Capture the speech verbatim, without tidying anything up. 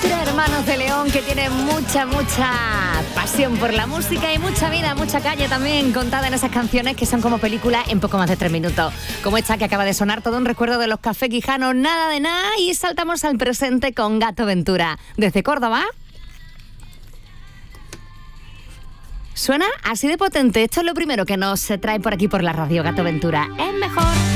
Hermanos de León, que tienen mucha, mucha pasión por la música y mucha vida, mucha calle también contada en esas canciones que son como películas en poco más de tres minutos. Como esta que acaba de sonar, todo un recuerdo de los Café Quijanos, nada de nada, y saltamos al presente con Gato Ventura. Desde Córdoba. Suena así de potente. Esto es lo primero que nos trae por aquí por la radio, Gato Ventura. Es mejor.